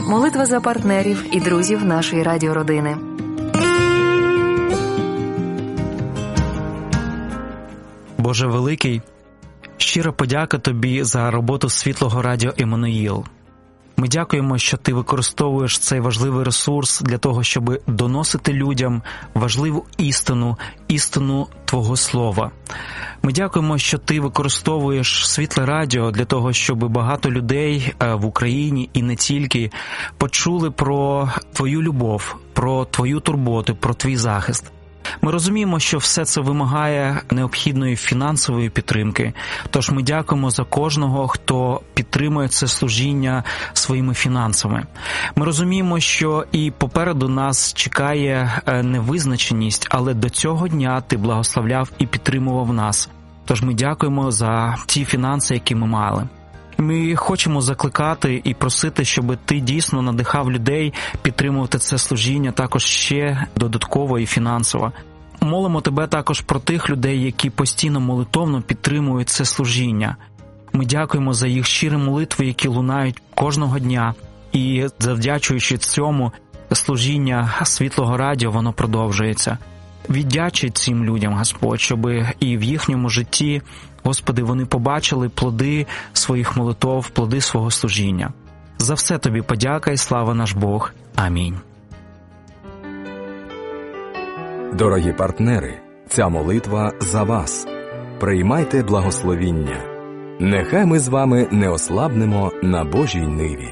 молитва за партнерів і друзів нашої радіородини. Боже великий, щира подяка Тобі за роботу Світлого Радіо Еммануїл. Ми дякуємо, що Ти використовуєш цей важливий ресурс для того, щоб доносити людям важливу істину Твого Слова. Ми дякуємо, що Ти використовуєш Світле Радіо для того, щоб багато людей в Україні і не тільки почули про Твою любов, про Твою турботу, про Твій захист. Ми розуміємо, що все це вимагає необхідної фінансової підтримки, тож ми дякуємо за кожного, хто підтримує це служіння своїми фінансами. Ми розуміємо, що і попереду нас чекає невизначеність, але до цього дня Ти благословляв і підтримував нас. Тож ми дякуємо за ті фінанси, які ми мали. Ми хочемо закликати і просити, щоб Ти дійсно надихав людей підтримувати це служіння також ще додатково і фінансово. Молимо Тебе також про тих людей, які постійно молитовно підтримують це служіння. Ми дякуємо за їх щирі молитви, які лунають кожного дня. І завдячуючи цьому, служіння Світлого Радіо, воно продовжується. Віддячуй цим людям, Господь, щоб і в їхньому житті, Господи, вони побачили плоди своїх молитов, плоди свого служіння. За все Тобі подяка і слава наш Бог. Амінь. Дорогі партнери, ця молитва за вас. Приймайте благословіння. Нехай ми з вами не ослабнемо на Божій ниві.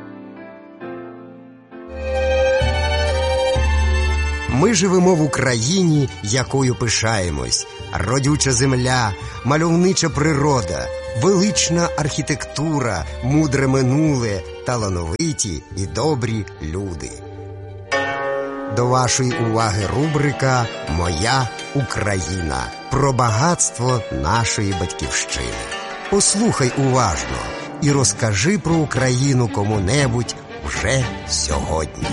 Ми живемо в Україні, якою пишаємось. Родюча земля, мальовнича природа, велична архітектура, мудре минуле, талановиті і добрі люди. До вашої уваги рубрика «Моя Україна» про багатство нашої батьківщини. Послухай уважно і розкажи про Україну кому-небудь вже сьогодні.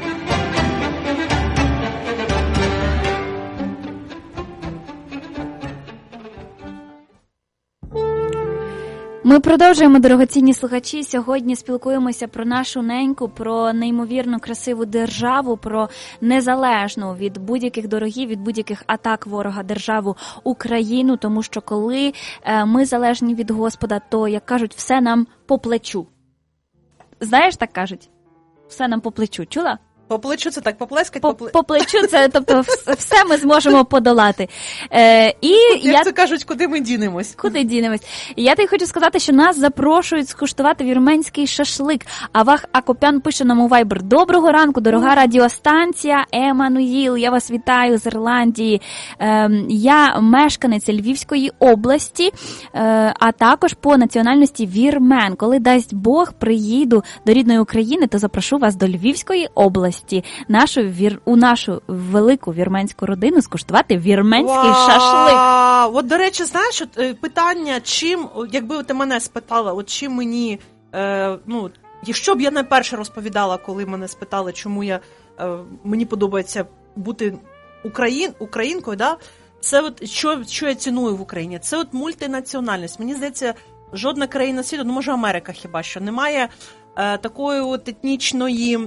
Ми продовжуємо, дорогоцінні слухачі. Сьогодні спілкуємося про нашу неньку, про неймовірно красиву державу, про незалежну від будь-яких дорогів, від будь-яких атак ворога державу Україну, тому що коли ми залежні від Господа, то, як кажуть, все нам по плечу. Знаєш, так кажуть? Все нам по плечу. Чула? По плечу це так, поплескать? По плечу це, тобто, все ми зможемо подолати. Як це кажуть, куди ми дінемось? Куди дінемось? І я тобі хочу сказати, що нас запрошують скуштувати вірменський шашлик. Авах Акопян пише нам у Viber: доброго ранку, дорога радіостанція Еммануїл. Я вас вітаю з Ірландії. Я мешканець Львівської області, а також по національності вірмен. Коли дасть Бог, приїду до рідної України, то запрошу вас до Львівської області. У нашу велику вірменську родину скуштувати вірменський шашлик. От, до речі, знаєш, питання, чим, якби ти мене спитала, от чим мені, якщо б я найперше розповідала, коли мене спитали, чому мені подобається бути українкою, да? Це от, що я ціную в Україні? Це от мультинаціональність. Мені здається, жодна країна світу, може Америка хіба що, немає такої от етнічної,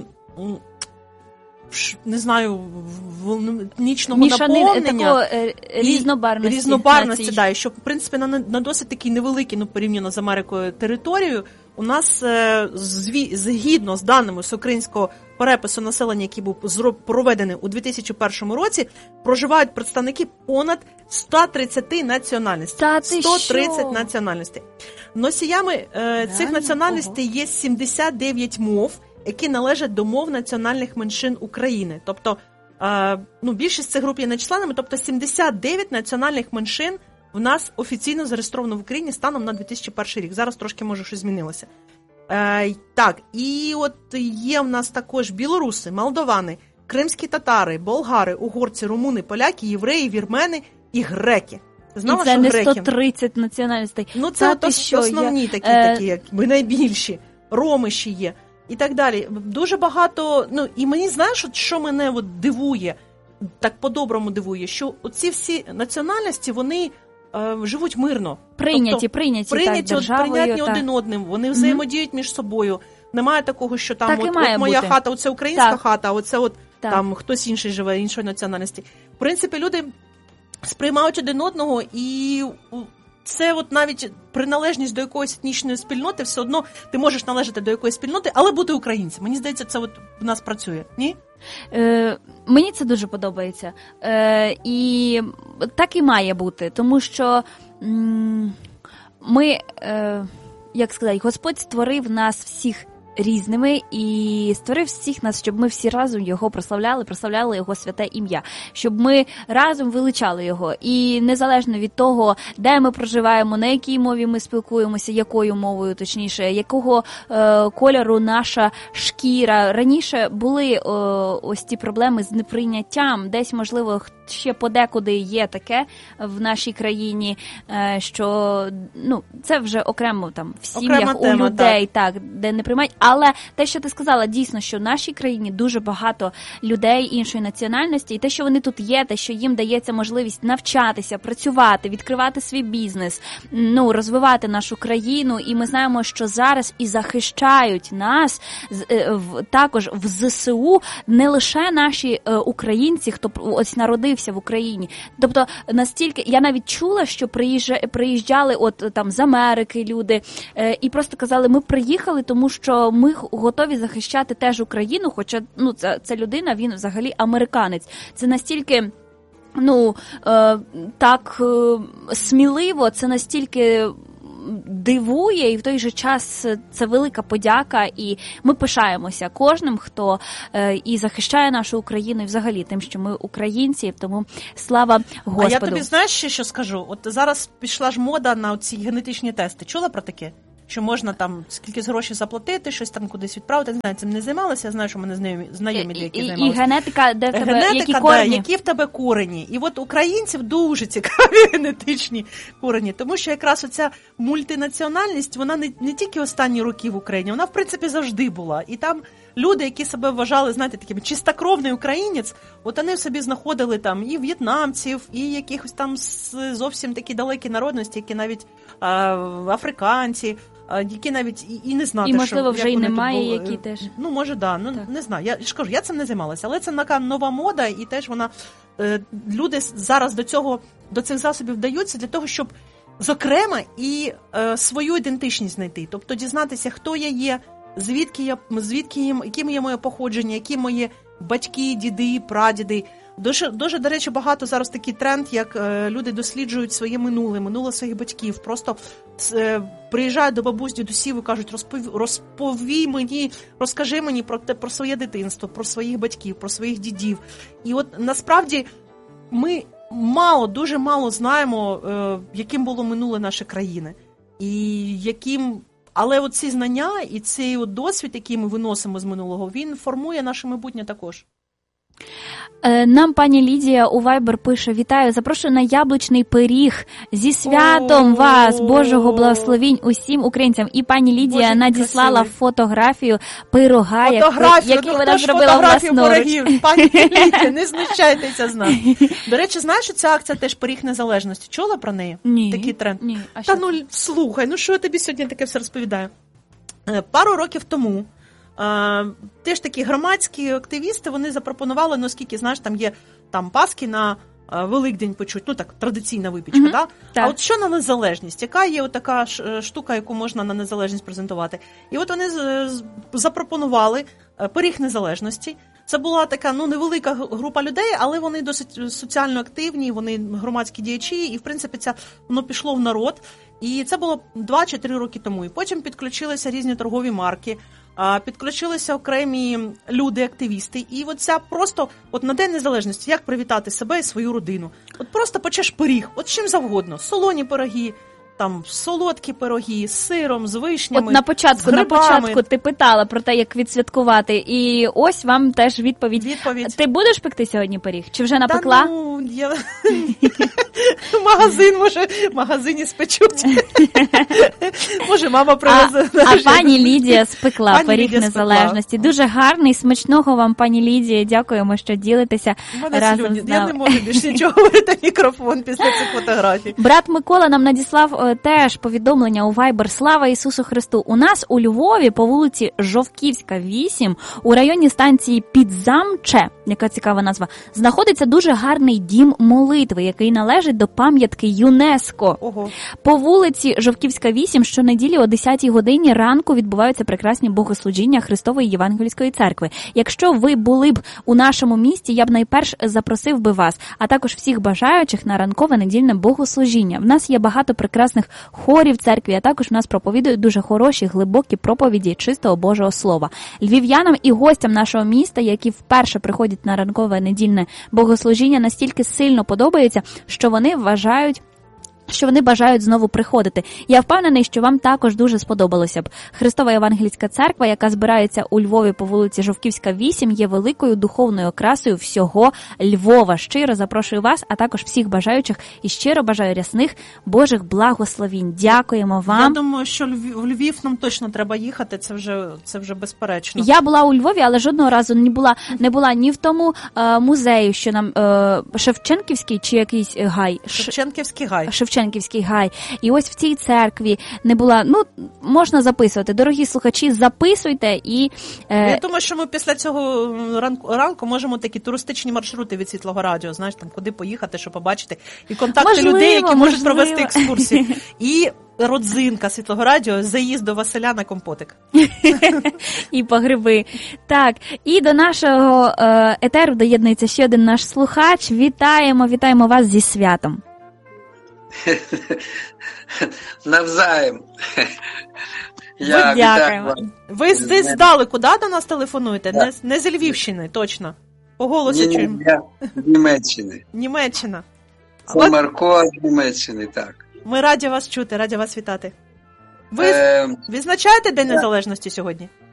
не знаю, етнічного наповнення, різнобарвності, да, і що, в принципі, на досить такий невеликий, порівняно з Америкою, територію, у нас, згідно з даними з українського перепису населення, який був проведений у 2001 році, проживають представники понад 130 національностей. 130 національностей. Носіями цих національностей є 79 мов, які належать до мов національних меншин України. Тобто, більшість цих груп є нечленами, тобто 79 національних меншин в нас офіційно зареєстровано в Україні станом на 2001 рік. Зараз трошки, може, щось змінилося. Так, і от є в нас також білоруси, молдовани, кримські татари, болгари, угорці, румуни, поляки, євреї, вірмени і греки. Знала, і це не 130 національностей. Це основні такі, якби найбільші. Роми ще є. І так далі. Дуже багато, і мені, знаєш, що мене дивує, так по-доброму дивує, що оці всі національності, вони живуть мирно. Прийняті прийняті один одним, вони взаємодіють між собою. немає такого, що там от моя хата, оце українська хата, а оце от там хтось інший живе, іншої національності. В принципі, люди сприймають один одного, і це от навіть приналежність до якоїсь етнічної спільноти, все одно ти можеш належати до якоїсь спільноти, але бути українцем. Мені здається, це от в нас працює, ні? Мені це дуже подобається. І так і має бути, тому що ми, як сказати, Господь створив нас всіх різними і створив всіх нас, щоб ми всі разом його прославляли його святе ім'я, щоб ми разом величали його. І незалежно від того, де ми проживаємо, на якій мові ми спілкуємося, якою мовою, точніше, якого кольору наша шкіра. Раніше були ось ті проблеми з неприйняттям, десь, можливо, ще подекуди є таке в нашій країні, що це вже окремо там в сім'ях у людей, так, де не приймають. Але те, що ти сказала, дійсно, що в нашій країні дуже багато людей іншої національності, і те, що вони тут є, те, що їм дається можливість навчатися, працювати, відкривати свій бізнес, розвивати нашу країну, і ми знаємо, що зараз і захищають нас також в ЗСУ не лише наші українці, хто ось народився в Україні. Тобто, настільки, я навіть чула, що приїжджали от там з Америки люди, і просто казали, ми приїхали, тому що ми готові захищати теж Україну, хоча ця людина, він взагалі американець. Це настільки так сміливо, це настільки дивує, і в той же час це велика подяка, і ми пишаємося кожним, хто і захищає нашу Україну, і взагалі тим, що ми українці, тому слава Господу. А я тобі знаєш ще, що скажу? От зараз пішла ж мода на ці генетичні тести. Чула про таке? Що можна там скільки грошей заплатити, щось там кудись відправити. Не знаю, цим не займалася, я знаю, що в мене знайомі деякі займалися. І генетика, де в тебе, які корені? Які в тебе корені. І от українців дуже цікаві генетичні корені, тому що якраз оця мультинаціональність, вона не тільки останні роки в Україні, вона в принципі завжди була. І там люди, які себе вважали, знаєте, таким чистокровний українець, от вони в собі знаходили там і в'єтнамців, і якихось там зовсім такі далекі народності, які навіть африканці, які навіть і не знати, що... І, можливо, вже й немає, які теж... може, да, не знаю. Я ж кажу, я цим не займалася, але це така нова мода, і теж вона... Люди зараз до цих засобів вдаються для того, щоб, зокрема, і свою ідентичність знайти. Тобто дізнатися, хто я є, яким є моє походження, які мої батьки, діди, прадіди. Дуже, до речі, багато зараз такий тренд, як люди досліджують своє минуле своїх батьків. Просто приїжджають до бабусь, дідусів і кажуть, розповій мені, розкажи мені про своє дитинство, про своїх батьків, про своїх дідів. І от насправді ми дуже мало знаємо, яким було минуле нашої країни. Але от ці знання і цей от досвід, який ми виносимо з минулого, він формує наше майбутнє також. Нам пані Лідія у Viber пише: вітаю, запрошую на яблучний пиріг. Зі святом вас, Божого благословінь усім українцям. І пані Лідія надіслала фотографію пирога, який вона зробила власноруч. Пані Лідія, не знущайтеся з нас. До речі, знаєш, що ця акція теж пиріг незалежності? Чула про неї? Ні. Такий тренд? Ні. Слухай, що я тобі сьогодні таке все розповідаю? Пару років тому теж такі громадські активісти, вони запропонували, оскільки, знаєш, там є Паски на Великдень печуть, так, традиційна випічка, да? Так. А от що на незалежність? Яка є така штука, яку можна на незалежність презентувати? І от вони запропонували пиріг незалежності. Це була така, невелика група людей, але вони досить соціально активні, вони громадські діячі, і, в принципі, воно пішло в народ. І це було 2 чи 3 роки тому. І потім підключилися різні торгові марки, підключилися окремі люди, активісти. І от ця просто, на День Незалежності, як привітати себе і свою родину. От просто печеш пиріг, от чим завгодно. Солоні пироги, солодкі пироги з сиром, з вишнями, на початку ти питала про те, як відсвяткувати, і ось вам теж відповідь. Ти будеш пекти сьогодні пиріг? Чи вже напекла? Я... в магазині спечуть. Може, мама привезе. А пані Лідія спекла пиріг незалежності. Дуже гарний, смачного вам, пані Лідія. Дякуємо, що ділитеся разом з нами. Я не можу більше нічого говорити в мікрофон після цих фотографій. Брат Микола нам надіслав теж повідомлення у Viber «Слава Ісусу Христу». У нас у Львові по вулиці Жовківська, 8, у районі станції Підзамче, яка цікава назва, знаходиться дуже гарний дім молитви, який належить до пам'ятки ЮНЕСКО. Ого. По вулиці Жовківська, 8 щонеділі о 10 годині ранку відбуваються прекрасні богослужіння Христової Євангельської церкви. Якщо ви були б у нашому місті, я б найперш запросив би вас, а також всіх бажаючих на ранкове недільне богослужіння. В нас є багато прекрасних хорів в церкві, а також в нас проповідують дуже хороші, глибокі проповіді чистого Божого Слова. Львів'янам і гостям нашого міста, які вперше приходять на ранкове недільне богослужіння, настільки сильно подобається, що вони бажають знову приходити. Я впевнений, що вам також дуже сподобалося б. Христова Євангельська церква, яка збирається у Львові по вулиці Жовківська, 8, є великою духовною окрасою всього Львова. Щиро запрошую вас, а також всіх бажаючих і щиро бажаю рясних Божих благословінь. Дякуємо вам. Я думаю, що в Львів нам точно треба їхати, це вже безперечно. Я була у Львові, але жодного разу не була ні в тому музею, що нам Шевченківський чи якийсь гай. Шевченківський гай. Шевченківський гай. І ось в цій церкві не була, можна записувати. Дорогі слухачі, записуйте і... Я думаю, що ми після цього ранку можемо такі туристичні маршрути від Світлого Радіо, знаєш, там куди поїхати, що побачити. І контакти людей, які можуть провести екскурсії. І родзинка Світлого Радіо, заїзд до Василя на компотик. І по гриби. Так, і до нашого етеру доєднується ще один наш слухач. Вітаємо вас зі святом. Навзаєм. Дякуємо. Ви здалеку, до нас телефонуєте? Не з Львівщини, точно. По голосу чуємо. Я з Німеччини. Німеччина. Це Марко з Німеччини, так. Ми раді вас чути, раді вас вітати. Ви відзначаєте День Незалежності сьогодні?